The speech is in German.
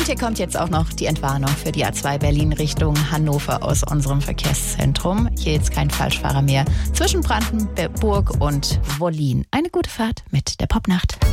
hier kommt jetzt auch noch die Entwarnung für die A2 Berlin Richtung Hannover aus unserem Verkehrszentrum. Hier jetzt kein Falschfahrer mehr zwischen Brandenburg und Wollin. Eine gute Fahrt mit der Popnacht.